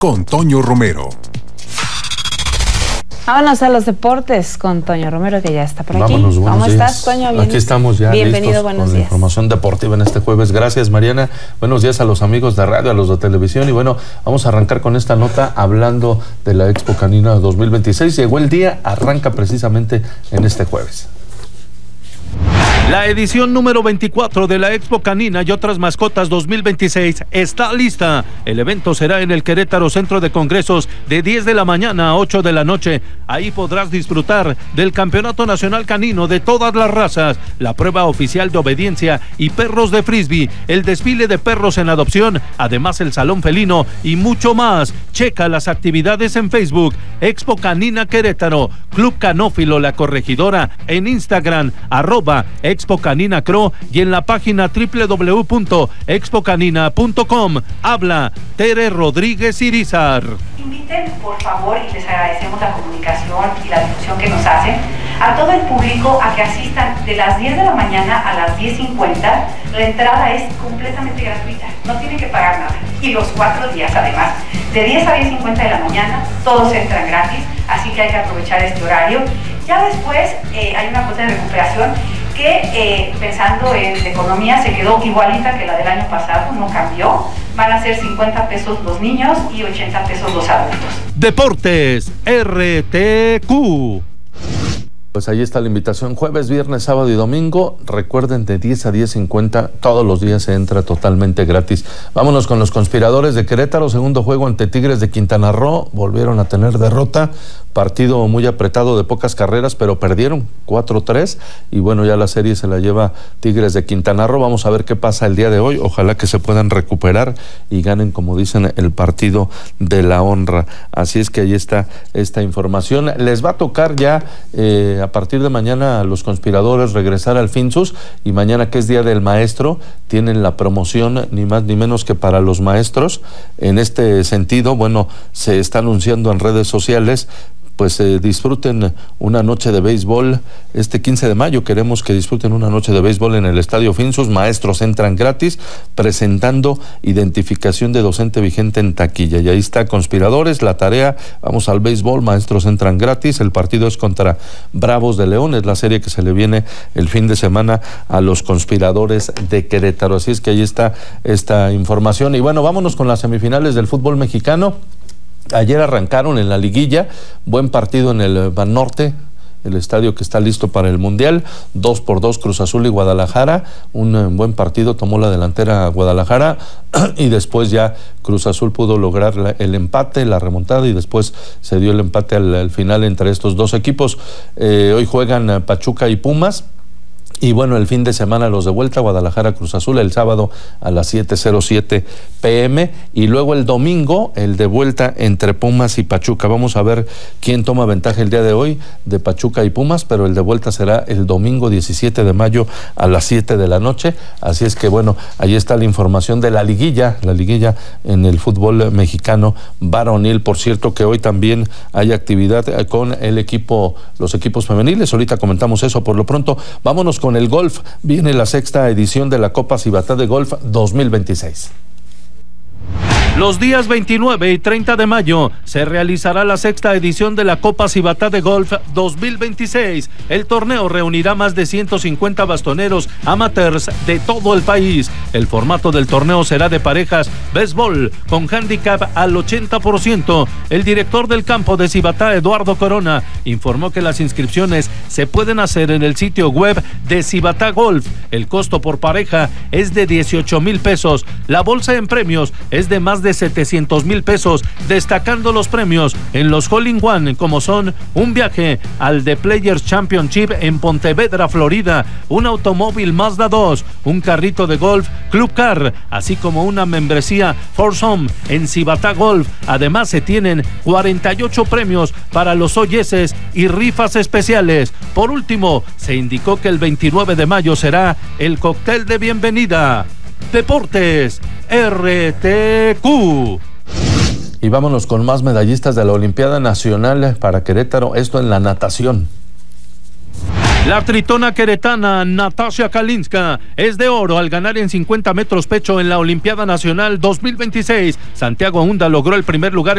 con Toño Romero. Vámonos a los deportes con Toño Romero, que ya está por aquí. Vámonos, ¿Cómo días. estás, Toño? Aquí estamos ya Bienvenido, listos buenos con días. La información deportiva en este jueves. Gracias, Mariana. Buenos días a los amigos de radio, a los de televisión. Y bueno, vamos a arrancar con esta nota hablando de la Expo Canina 2026. Llegó el día, arranca precisamente en este jueves. La edición número 24 de la Expo Canina y otras mascotas 2026 está lista. El evento será en el Querétaro Centro de Congresos de 10 de la mañana a 8 de la noche. Ahí podrás disfrutar del Campeonato Nacional Canino de todas las razas, la prueba oficial de obediencia y perros de frisbee, el desfile de perros en adopción, además el salón felino y mucho más. Checa las actividades en Facebook, Expo Canina Querétaro, Club Canófilo La Corregidora, en Instagram, @Expo Canina Cro y en la página www.expocanina.com. Habla Tere Rodríguez Irizar. Inviten, por favor, y les agradecemos la comunicación y la difusión que nos hacen, a todo el público a que asistan de las 10 de la mañana a las 10:50. La entrada es completamente gratuita, no tienen que pagar nada. Y los 4 días, además, de 10 a 10:50 de la mañana, todos entran gratis, así que hay que aprovechar este horario. Ya después hay una cuota de recuperación que, pensando en la economía, se quedó igualita que la del año pasado, no cambió. Van a ser 50 pesos los niños y 80 pesos los adultos. Deportes RTQ. Pues ahí está la invitación, jueves, viernes, sábado y domingo. Recuerden, de 10 a 10:50, todos los días se entra totalmente gratis. Vámonos con los conspiradores de Querétaro, segundo juego ante Tigres de Quintana Roo. Volvieron a tener derrota, partido muy apretado de pocas carreras, pero perdieron 4-3. Y bueno, ya la serie se la lleva Tigres de Quintana Roo. Vamos a ver qué pasa el día de hoy. Ojalá que se puedan recuperar y ganen, como dicen, el partido de la honra. Así es que ahí está esta información. Les va a tocar ya a partir de mañana a los conspiradores regresar al Finsus, y mañana, que es Día del Maestro, tienen la promoción ni más ni menos que para los maestros. En este sentido, bueno, se está anunciando en redes sociales, pues disfruten una noche de béisbol este 15 de mayo. Queremos que disfruten una noche de béisbol en el Estadio Finsus. Maestros entran gratis, presentando identificación de docente vigente en taquilla. Y ahí está, conspiradores, la tarea, vamos al béisbol, maestros entran gratis. El partido es contra Bravos de León, es la serie que se le viene el fin de semana a los conspiradores de Querétaro. Así es que ahí está esta información. Y bueno, vámonos con las semifinales del fútbol mexicano. Ayer arrancaron en la liguilla, buen partido en el Banorte, el estadio que está listo para el Mundial. 2-2 Cruz Azul y Guadalajara, un buen partido, tomó la delantera Guadalajara y después ya Cruz Azul pudo lograr el empate, la remontada, y después se dio el empate al final entre estos dos equipos. Hoy juegan Pachuca y Pumas. Y bueno, el fin de semana los de vuelta, Guadalajara, Cruz Azul, el sábado a las 7:07 p.m. y luego el domingo, el de vuelta entre Pumas y Pachuca. Vamos a ver quién toma ventaja el día de hoy de Pachuca y Pumas, pero el de vuelta será el domingo 17 de mayo a las 7 de la noche. Así es que bueno, ahí está la información de la liguilla en el fútbol mexicano varonil. Por cierto, que hoy también hay actividad con los equipos femeniles. Ahorita comentamos eso. Por lo pronto, vámonos con el golf. Viene la 6ª edición de la Copa Cibatá de Golf 2026. Los días 29 y 30 de mayo se realizará la 6ª edición de la Copa Cibatá de Golf 2026. El torneo reunirá más de 150 bastoneros amateurs de todo el país. El formato del torneo será de parejas béisbol con handicap al 80%. El director del campo de Cibatá, Eduardo Corona, informó que las inscripciones se pueden hacer en el sitio web de Cibatá Golf. El costo por pareja es de 18,000 pesos. La bolsa en premios es de más de 700,000 pesos, destacando los premios en los All-in-One, como son un viaje al The Players Championship en Pontevedra, Florida, un automóvil Mazda 2, un carrito de golf Club Car, así como una membresía Foursome en Cibatá Golf. Además, se tienen 48 premios para los OYS y rifas especiales. Por último, se indicó que el 29 de mayo será el cóctel de bienvenida. Deportes RTQ. Y vámonos con más medallistas de la Olimpiada Nacional para Querétaro, esto en la natación. La tritona queretana Natasha Kalinska es de oro al ganar en 50 metros pecho en la Olimpiada Nacional 2026. Santiago Ahunda logró el primer lugar